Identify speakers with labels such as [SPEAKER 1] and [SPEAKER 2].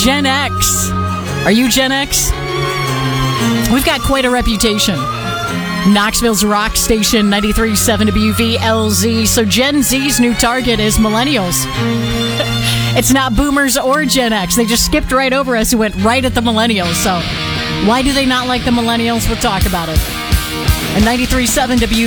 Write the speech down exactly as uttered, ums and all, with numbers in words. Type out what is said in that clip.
[SPEAKER 1] Gen X. Are you Gen X? We've got quite a reputation. Knoxville's rock station, ninety-three point seven W V L Z. So Gen Z's new target is millennials. It's not boomers or Gen X. They just skipped right over us and went right at the millennials. So why do they not like the millennials? We'll talk about it. And ninety-three point seven W